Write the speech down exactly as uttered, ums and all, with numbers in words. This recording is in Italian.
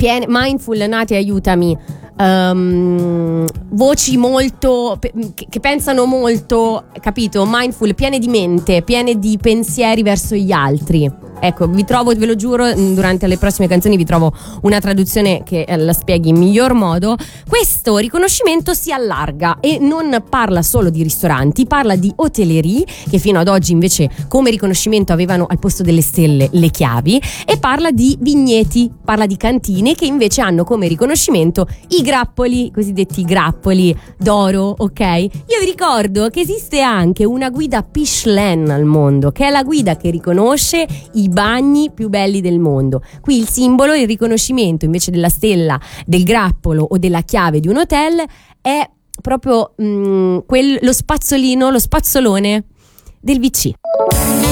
piene, mindful, Nati, aiutami. Um, voci molto pe- che pensano molto, capito? Mindful, piene di mente, piene di pensieri verso gli altri. Ecco, vi trovo, ve lo giuro, durante le prossime canzoni vi trovo una traduzione che la spieghi in miglior modo. Questo riconoscimento si allarga e non parla solo di ristoranti, parla di hotellerie, che fino ad oggi invece come riconoscimento avevano al posto delle stelle le chiavi, e parla di vigneti, parla di cantine che invece hanno come riconoscimento i grappoli, cosiddetti grappoli d'oro, ok? Io vi ricordo che esiste anche una guida Michelin al mondo, che è la guida che riconosce i bagni più belli del mondo. Qui il simbolo, il riconoscimento invece della stella, del grappolo o della chiave di un hotel è proprio mh, quel, lo spazzolino, lo spazzolone del V C.